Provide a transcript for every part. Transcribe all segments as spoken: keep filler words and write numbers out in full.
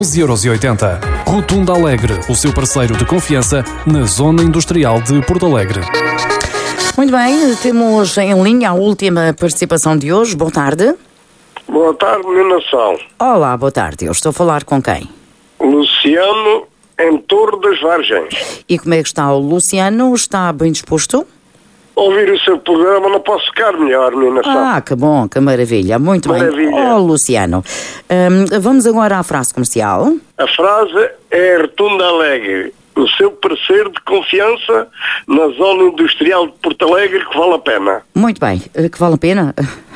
doze euros e oitenta. Rotunda Alegre, o seu parceiro de confiança na Zona Industrial de Porto Alegre. Muito bem, temos em linha a última participação de hoje. Boa tarde. Boa tarde, minha nação. Olá, boa tarde. Eu estou a falar com quem? Luciano, em Torre das Vargens. E como é que está o Luciano? Está bem disposto? Ouvir o seu programa não posso ficar melhor, minha nação. Ah, que bom, que maravilha. Muito Maravilha. bem. Oh, Luciano, hum, vamos agora à frase comercial. A frase é Rotunda Alegre, o seu parceiro de confiança na Zona Industrial de Porto Alegre, que vale a pena. Muito bem, que vale a pena?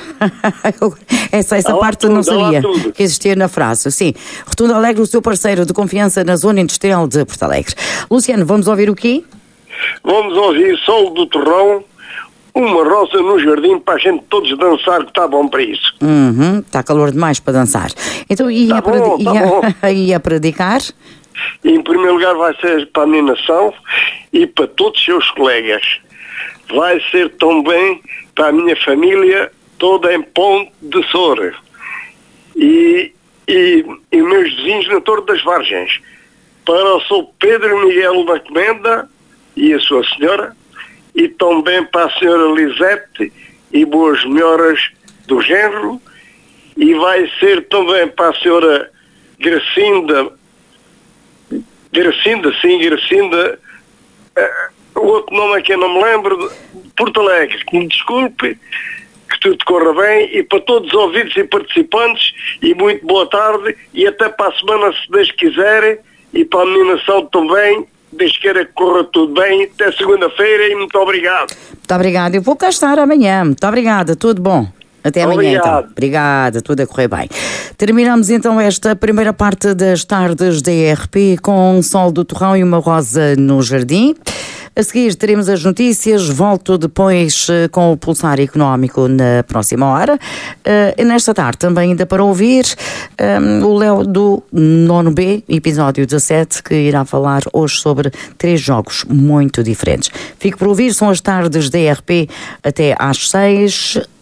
essa essa Dá lá parte tudo, não dá lá sabia tudo. que existia na frase. Sim, Rotunda Alegre, o seu parceiro de confiança na Zona Industrial de Porto Alegre. Luciano, vamos ouvir o quê? Vamos ouvir Sol do Torrão, uma rosa no jardim para a gente todos dançar, que está bom para isso. Uhum, está calor demais para dançar. Então, e Tá é bom, para, tá e bom. é, e é para dedicar? Em primeiro lugar vai ser para a minha nação e para todos os seus colegas. Vai ser também para a minha família toda em Ponte de Soura. E, e, e meus vizinhos na Torre das Vargens. Para o Sr. Pedro Miguel da Comenda e a sua senhora. E também para a senhora Lisete e boas melhoras do genro. E vai ser também para a senhora Gracinda, Gracinda, sim, Gracinda, uh, o outro nome é que eu não me lembro, de Porto Alegre, que me desculpe, que tudo corra bem, e para todos os ouvintes e participantes, e muito boa tarde, e até para a semana, se Deus quiser, e para a minha nação também, Deus queira que corra tudo bem, até segunda-feira, e muito obrigado. Muito obrigada. Eu vou cá estar amanhã. Muito obrigada. Tudo bom. Até amanhã, Obrigado. então. Obrigada, tudo a correr bem. Terminamos então esta primeira parte das tardes da E R P com um sol do torrão e uma rosa no jardim. A seguir teremos as notícias, volto depois uh, com o Pulsar Económico na próxima hora. Uh, nesta tarde também ainda para ouvir um, o Léo do nono B, episódio dezassete, que irá falar hoje sobre três jogos muito diferentes. Fico por ouvir, são as tardes da E R P até às seis.